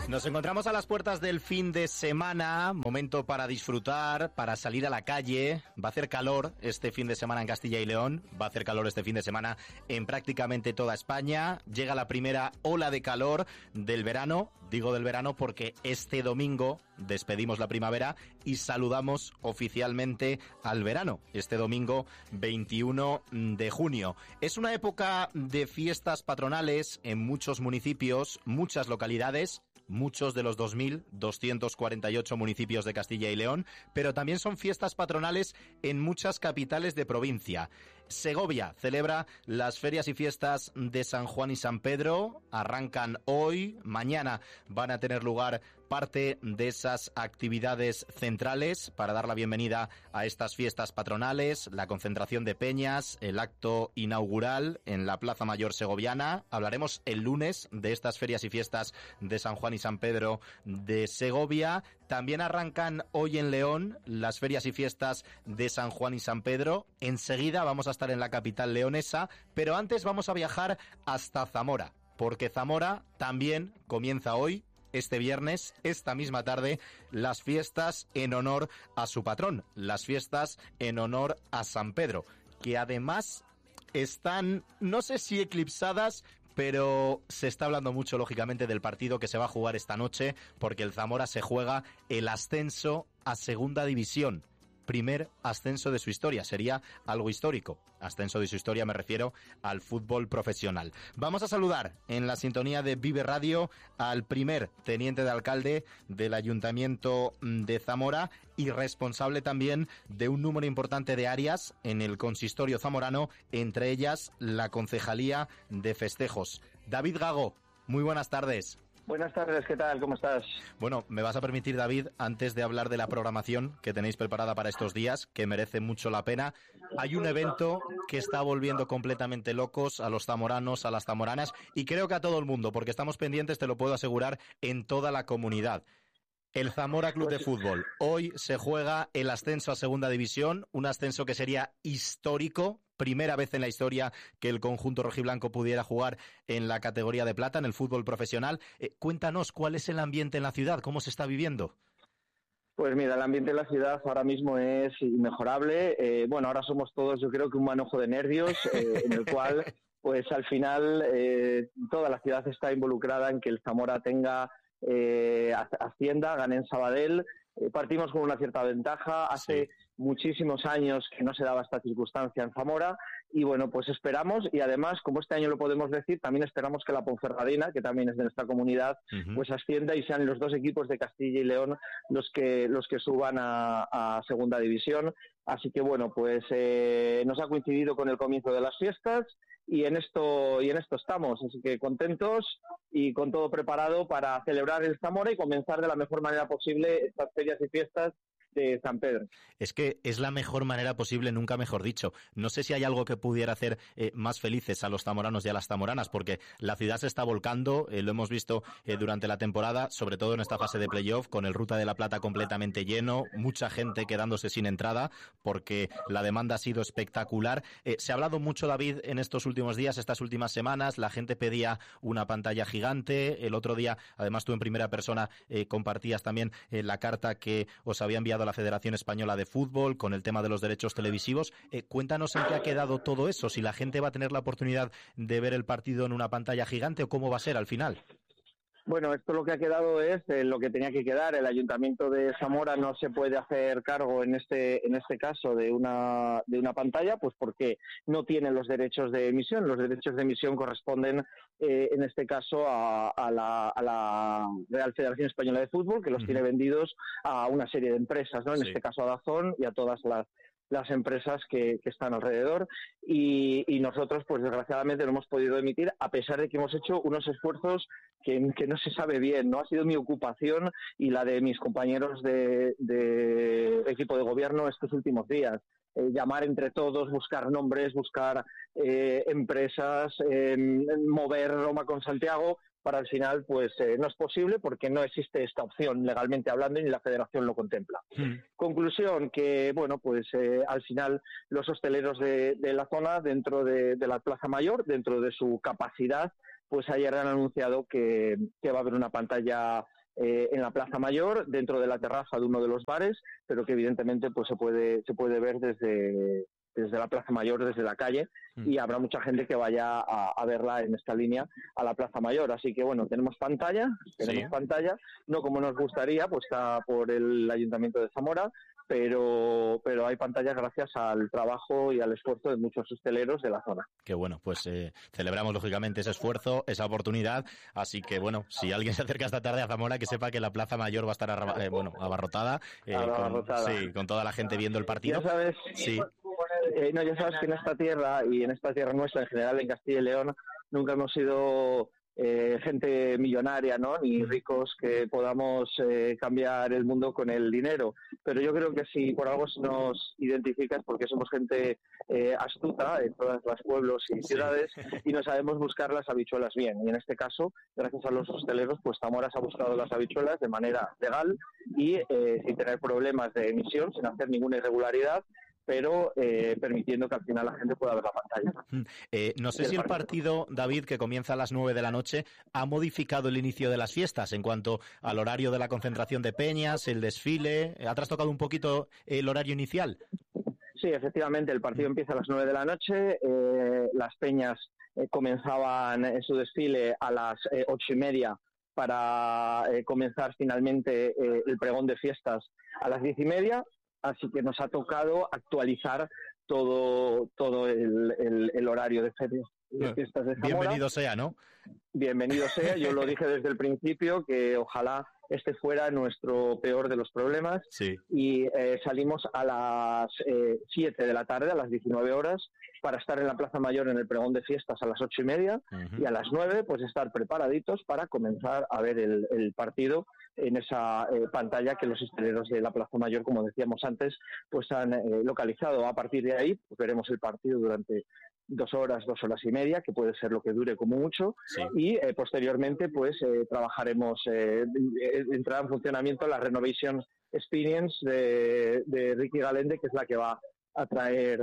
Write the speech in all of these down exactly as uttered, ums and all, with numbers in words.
Nos encontramos a las puertas del fin de semana, momento para disfrutar, para salir a la calle. Va a hacer calor este fin de semana en Castilla y León, va a hacer calor este fin de semana en prácticamente toda España. Llega la primera ola de calor del verano, digo del verano porque este domingo despedimos la primavera y saludamos oficialmente al verano, este domingo veintiuno de junio. Es una época de fiestas patronales en muchos municipios, muchas localidades, muchos de los dos mil doscientos cuarenta y ocho municipios de Castilla y León, pero también son fiestas patronales en muchas capitales de provincia. Segovia celebra las ferias y fiestas de San Juan y San Pedro, arrancan hoy, mañana van a tener lugar parte de esas actividades centrales para dar la bienvenida a estas fiestas patronales, la concentración de peñas, el acto inaugural en la Plaza Mayor segoviana. Hablaremos el lunes de estas ferias y fiestas de San Juan y San Pedro de Segovia. También arrancan hoy en León las ferias y fiestas de San Juan y San Pedro. Enseguida vamos a estar en la capital leonesa, pero antes vamos a viajar hasta Zamora, porque Zamora también comienza hoy, este viernes, esta misma tarde, las fiestas en honor a su patrón, las fiestas en honor a San Pedro, que además están, no sé si eclipsadas, pero se está hablando mucho, lógicamente, del partido que se va a jugar esta noche, porque el Zamora se juega el ascenso a Segunda División. Primer ascenso de su historia, sería algo histórico. Ascenso de su historia me refiero al fútbol profesional. Vamos a saludar en la sintonía de Vive Radio al primer teniente de alcalde del Ayuntamiento de Zamora y responsable también de un número importante de áreas en el consistorio zamorano, entre ellas la Concejalía de Festejos. David Gago, muy buenas tardes. Buenas tardes, ¿qué tal? ¿Cómo estás? Bueno, me vas a permitir, David, antes de hablar de la programación que tenéis preparada para estos días, que merece mucho la pena. Hay un evento que está volviendo completamente locos a los zamoranos, a las zamoranas, y creo que a todo el mundo, porque estamos pendientes, te lo puedo asegurar, en toda la comunidad. El Zamora Club de Fútbol. Hoy se juega el ascenso a Segunda División, un ascenso que sería histórico. Primera vez en la historia que el conjunto rojiblanco pudiera jugar en la categoría de plata, en el fútbol profesional. Eh, cuéntanos, ¿cuál es el ambiente en la ciudad? ¿Cómo se está viviendo? Pues mira, el ambiente en la ciudad ahora mismo es inmejorable. Eh, bueno, ahora somos todos, yo creo que un manojo de nervios, eh, en el cual, pues al final, eh, toda la ciudad está involucrada en que el Zamora tenga eh, Hacienda, gane en Sabadell. Eh, partimos con una cierta ventaja. Hace sí. muchísimos años que no se daba esta circunstancia en Zamora y bueno, pues esperamos y además, como este año lo podemos decir, también esperamos que la Ponferradina, que también es de nuestra comunidad, uh-huh. pues ascienda y sean los dos equipos de Castilla y León los que los que suban a, a Segunda División. Así que bueno, pues eh, nos ha coincidido con el comienzo de las fiestas y en esto y en esto estamos, así que contentos y con todo preparado para celebrar el Zamora y comenzar de la mejor manera posible estas ferias y fiestas de San Pedro. Es que es la mejor manera posible, nunca mejor dicho. No sé si hay algo que pudiera hacer eh, más felices a los zamoranos y a las zamoranas, porque la ciudad se está volcando, eh, lo hemos visto eh, durante la temporada, sobre todo en esta fase de playoff, con el Ruta de la Plata completamente lleno, mucha gente quedándose sin entrada, porque la demanda ha sido espectacular. Eh, se ha hablado mucho, David, en estos últimos días, estas últimas semanas, la gente pedía una pantalla gigante. El otro día, además tú en primera persona eh, compartías también eh, la carta que os había enviado la Federación Española de Fútbol con el tema de los derechos televisivos. Eh, cuéntanos en qué ha quedado todo eso, si la gente va a tener la oportunidad de ver el partido en una pantalla gigante o cómo va a ser al final. Bueno, esto lo que ha quedado es eh, lo que tenía que quedar. El Ayuntamiento de Zamora no se puede hacer cargo en este en este caso de una de una pantalla, pues porque no tiene los derechos de emisión. Los derechos de emisión corresponden eh, en este caso a, a, la, a la Real Federación Española de Fútbol, que los uh-huh. tiene vendidos a una serie de empresas, ¿no? En sí. este caso a Dazón y a todas las las empresas que, que están alrededor y, y nosotros pues desgraciadamente no hemos podido emitir a pesar de que hemos hecho unos esfuerzos que, que no se sabe bien, ¿no? Ha sido mi ocupación y la de mis compañeros de, de equipo de gobierno estos últimos días. Eh, llamar entre todos, buscar nombres, buscar eh, empresas, eh, mover Roma con Santiago, para al final pues eh, no es posible porque no existe esta opción legalmente hablando y ni la Federación lo contempla. Mm. Conclusión, que bueno, pues eh, al final los hosteleros de, de la zona dentro de, de la Plaza Mayor, dentro de su capacidad, pues ayer han anunciado que, que va a haber una pantalla eh, en la Plaza Mayor, dentro de la terraza de uno de los bares, pero que evidentemente pues se puede, se puede ver desde... desde la Plaza Mayor, desde la calle, mm. y habrá mucha gente que vaya a, a verla en esta línea a la Plaza Mayor. Así que, bueno, tenemos pantalla, tenemos sí. pantalla, no como nos gustaría, pues está por el Ayuntamiento de Zamora, pero pero hay pantallas gracias al trabajo y al esfuerzo de muchos hosteleros de la zona. Qué bueno, pues eh, celebramos lógicamente ese esfuerzo, esa oportunidad, así que bueno, si alguien se acerca esta tarde a Zamora, que sepa que la Plaza Mayor va a estar arra- eh, bueno, abarrotada, eh, abarrotada. Con, sí, con toda la gente viendo el partido. Ya sabes, sí. eh, no, ya sabes que en esta tierra y en esta tierra nuestra en general, en Castilla y León, nunca hemos sido Eh, gente millonaria, ¿no? Ni ricos que podamos eh, cambiar el mundo con el dinero. Pero yo creo que si por algo nos identificas, porque somos gente eh, astuta en todos los pueblos y ciudades, sí. y no sabemos buscar las habichuelas bien. Y en este caso, gracias a los hosteleros, pues Zamora se ha buscado las habichuelas de manera legal y eh, sin tener problemas de emisión, sin hacer ninguna irregularidad, pero eh, permitiendo que al final la gente pueda ver la pantalla. Eh, no sé si el partido, David, que comienza a las nueve de la noche, ha modificado el inicio de las fiestas en cuanto al horario de la concentración de peñas, el desfile. ¿Ha trastocado un poquito el horario inicial? Sí, efectivamente, el partido empieza a las nueve de la noche, eh, las peñas eh, comenzaban eh, su desfile a las eh, ocho y media para eh, comenzar finalmente eh, el pregón de fiestas a las diez y media. Así que nos ha tocado actualizar todo todo el, el, el horario de fiestas de Zamora. Bienvenido sea, ¿no? Bienvenido sea. Yo lo dije desde el principio que ojalá este fuera nuestro peor de los problemas. Sí. Y eh, salimos a las eh, siete de la tarde, a las diecinueve horas, para estar en la Plaza Mayor en el pregón de fiestas a las ocho y media, uh-huh. y a las nueve pues estar preparaditos para comenzar a ver el, el partido en esa eh, pantalla que los hosteleros de la Plaza Mayor, como decíamos antes, pues han eh, localizado. A partir de ahí pues veremos el partido durante dos horas, dos horas y media, que puede ser lo que dure como mucho, sí. y eh, posteriormente pues eh, trabajaremos, eh, entrará en funcionamiento la Renovation Experience de, de Ricky Galende, que es la que va a traer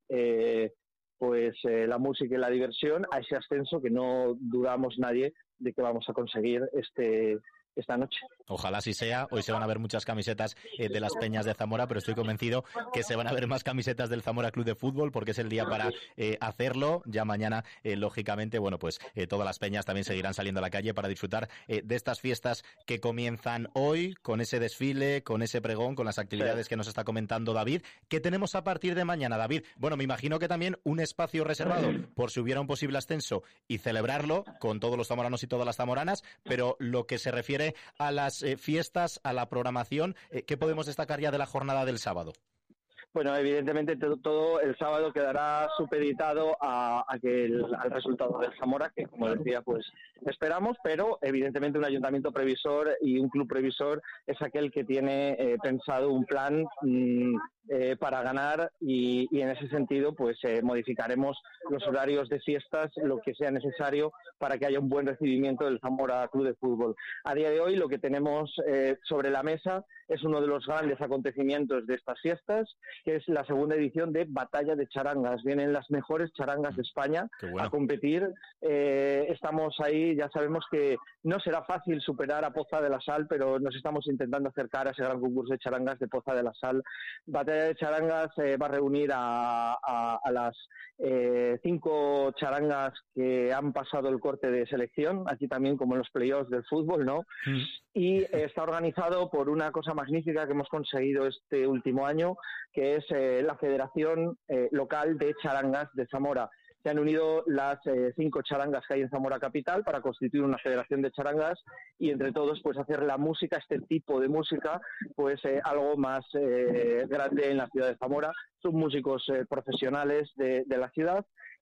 eh, pues eh, la música y la diversión a ese ascenso que no dudamos nadie de que vamos a conseguir este esta noche. Ojalá así sea. Hoy se van a ver muchas camisetas eh, de las peñas de Zamora, pero estoy convencido que se van a ver más camisetas del Zamora Club de Fútbol, porque es el día para eh, hacerlo. Ya mañana, eh, lógicamente, bueno, pues eh, todas las peñas también seguirán saliendo a la calle para disfrutar eh, de estas fiestas que comienzan hoy, con ese desfile, con ese pregón, con las actividades sí. que nos está comentando David. ¿Qué tenemos a partir de mañana, David? Bueno, me imagino que también un espacio reservado por si hubiera un posible ascenso y celebrarlo con todos los zamoranos y todas las zamoranas, pero lo que se refiere a las eh, fiestas, a la programación, eh, ¿qué podemos destacar ya de la jornada del sábado? Bueno, evidentemente todo, todo el sábado quedará supeditado a, a que el, al resultado del Zamora, que como decía, pues esperamos, pero evidentemente un ayuntamiento previsor y un club previsor es aquel que tiene eh, pensado un plan mmm, eh, para ganar y, y en ese sentido pues eh, modificaremos los horarios de fiestas, lo que sea necesario para que haya un buen recibimiento del Zamora Club de Fútbol. A día de hoy lo que tenemos eh, sobre la mesa es uno de los grandes acontecimientos de estas fiestas, que es la segunda edición de Batalla de Charangas. Vienen las mejores charangas de España bueno. a competir. Eh, estamos ahí, ya sabemos que no será fácil superar a Poza de la Sal, pero nos estamos intentando acercar a ese gran concurso de charangas de Poza de la Sal. Batalla de Charangas eh, va a reunir a, a, a las eh, cinco charangas que han pasado el corte de selección, aquí también como en los playoffs del fútbol, ¿no? Mm. Y eh, está organizado por una cosa magnífica que hemos conseguido este último año, que es eh, la Federación eh, Local de Charangas de Zamora. Se han unido las eh, cinco charangas que hay en Zamora Capital para constituir una federación de charangas y entre todos pues hacer la música, este tipo de música, pues eh, algo más eh, grande en la ciudad de Zamora. Son músicos eh, profesionales de, de la ciudad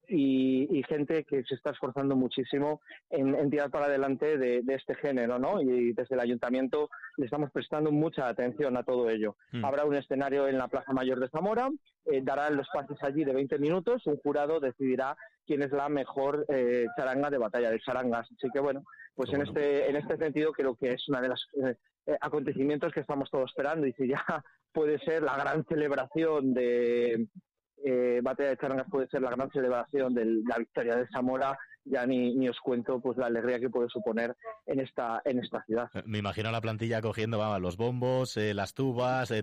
y, y gente que se está esforzando muchísimo en, en tirar para adelante de, de este género, ¿no? Y desde el ayuntamiento le estamos prestando mucha atención a todo ello. Mm. Habrá un escenario en la Plaza Mayor de Zamora, eh, darán los pases allí de veinte minutos, un jurado decidirá quién es la mejor eh, charanga de Batalla de Charangas. Así que bueno, pues en, bueno. este en este sentido creo que es uno de los eh, eh, acontecimientos que estamos todos esperando y si ya puede ser la gran celebración de eh, Batalla de Charangas puede ser la gran celebración de la victoria de Zamora, ya ni, ni os cuento pues la alegría que puede suponer en esta en esta ciudad. Me imagino la plantilla cogiendo vamos, los bombos, eh, las tubas, eh,